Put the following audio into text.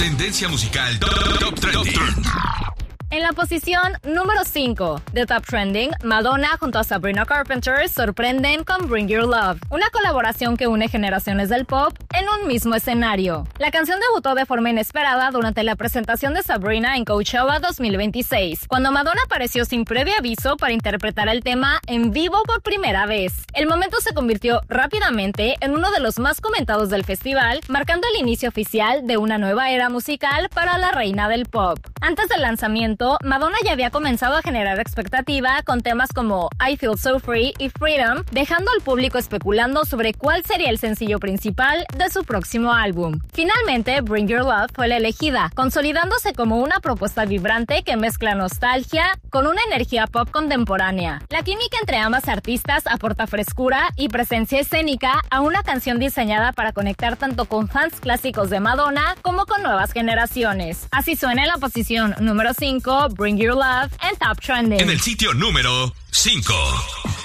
Tendencia musical Top Trending. En la posición número 5 de Top Trending, Madonna junto a Sabrina Carpenter sorprenden con Bring Your Love, una colaboración que une generaciones del pop en un mismo escenario. La canción debutó de forma inesperada durante la presentación de Sabrina en Coachella 2026, cuando Madonna apareció sin previo aviso para interpretar el tema en vivo por primera vez. El momento se convirtió rápidamente en uno de los más comentados del festival, marcando el inicio oficial de una nueva era musical para la reina del pop. Antes del lanzamiento, Madonna ya había comenzado a generar expectativa con temas como I Feel So Free y Freedom, dejando al público especulando sobre cuál sería el sencillo principal de su próximo álbum. Finalmente, Bring Your Love fue la elegida, consolidándose como una propuesta vibrante que mezcla nostalgia con una energía pop contemporánea. La química entre ambas artistas aporta frescura y presencia escénica a una canción diseñada para conectar tanto con fans clásicos de Madonna como con nuevas generaciones. Así suena en la posición número 5, Bring Your Love en Top Trending. En el sitio número 5.